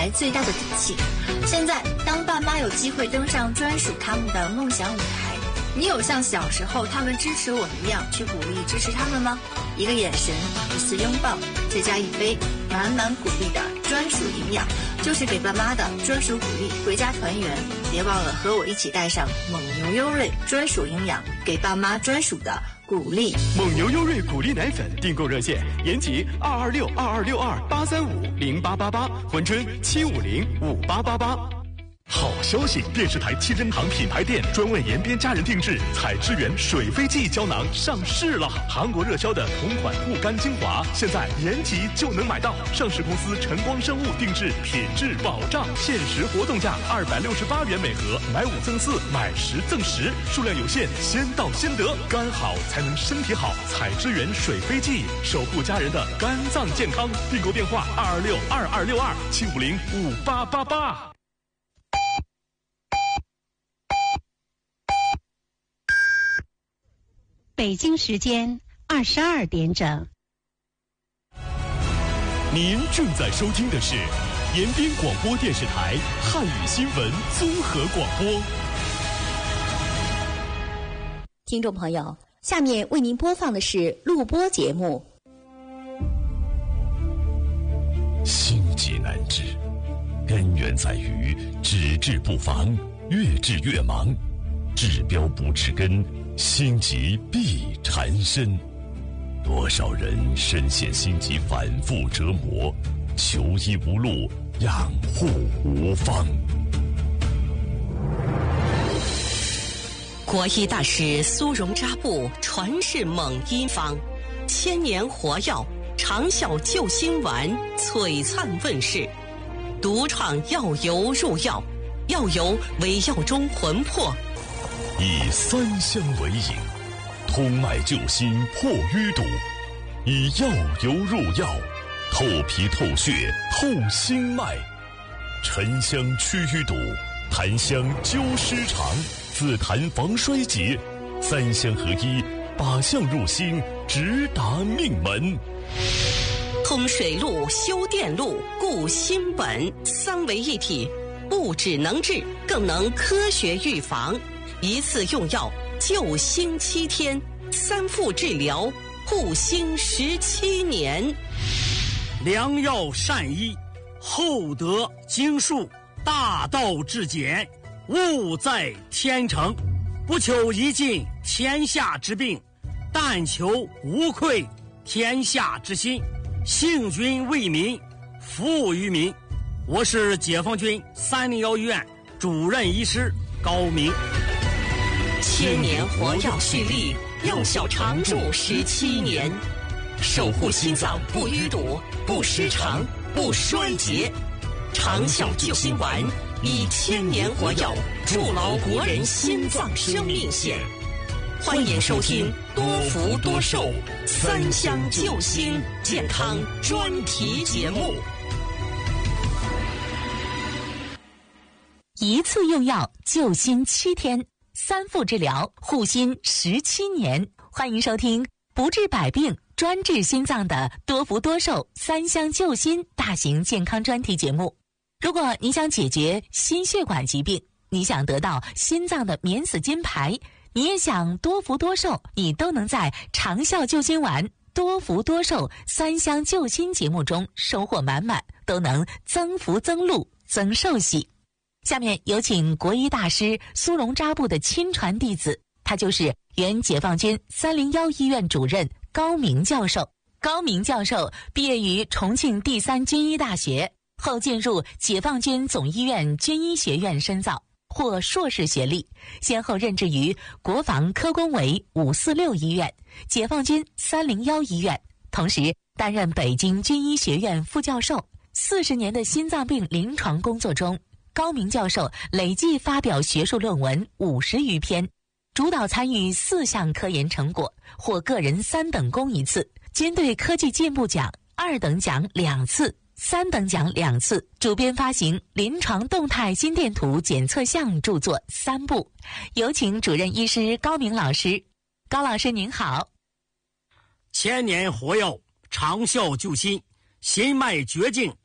最大的底气。现在，当爸妈有机会登上专属他们的梦想舞台，你有像小时候他们支持我们一样去鼓励支持他们吗？一个眼神，一次拥抱，再加一杯满满鼓励的专属营养，就是给爸妈的专属鼓励。回家团圆，别忘了和我一起带上蒙牛优瑞专属营养，给爸妈专属的鼓励。 蒙牛优瑞鼓励奶粉订购热线：延吉226226283508888，珲春7505888。好消息！电视台七珍堂品牌店专为延边家人定制采之源水飞蓟胶囊上市了。韩国热销的同款护肝精华，现在延吉就能买到。上市公司晨光生物定制，品质保障，限时活动价268元每盒，买5赠4，买10赠10，数量有限，先到先得。肝好才能身体好，采之源水飞蓟，守护家人的肝脏健康。订购电话226226275058888。 北京时间22点整。 您正在收听的是延边广播电视台汉语新闻综合广播。 听众朋友，下面为您播放的是录播节目。 心急难治，根源在于只治不防，越治越忙，治标不治根，心急必缠身。多少人深陷心急反复折磨，求医无路，养护无方。 国医大师苏荣扎布传世猛医方，千年活药长效救心丸璀璨问世，独创药油入药，药油为药中魂魄， 以3香为引，通脉救心破淤堵；以药油入药，透皮透血透心脉；沉香祛淤堵，檀香灸湿肠，紫檀防衰竭，3香合一，靶向入心，直达命门。 通水路修电路，固心本，3为一体，不只能治，更能科学预防。一次用药救心7天，3副治疗护心17年。 良药善医，厚德经术，大道至简，物在天成。不求一尽天下之病，但求无愧天下之心。幸君为民，服务于民。我是解放军301医院主任医师高明。 千年活药蓄力，药效长驻17年，守护心脏不淤堵、不失常、不衰竭。长效救心丸以千年活药筑牢国人心脏生命线。欢迎收听多福多寿3香救心健康专题节目。 一次用药救心7天，3副治疗护心17年。欢迎收听不治百病专治心脏的多福多寿3香救心大型健康专题节目。如果你想解决心血管疾病，你想得到心脏的免死金牌，你也想多福多寿，你都能在长效救心丸多福多寿3香救心节目中收获满满，都能增福增禄增寿喜。下面有请国医大师苏荣扎布的亲传弟子，他就是原解放军301医院主任高明教授。高明教授毕业于重庆第3军医大学，后进入解放军总医院军医学院深造，获硕士学历，先后任职于国防科工委546医院、解放军301医院，同时担任北京军医学院副教授。40年的心脏病临床工作中，高明教授累计发表学术论文50余篇，主导参与4项科研成果，获个人3等功1次，军队科技进步奖2等奖2次，3等奖2次，主编发行临床动态心电图检测项著作3部。有请主任医师高明老师。高老师您好。 千年活药长效救心，心脉绝境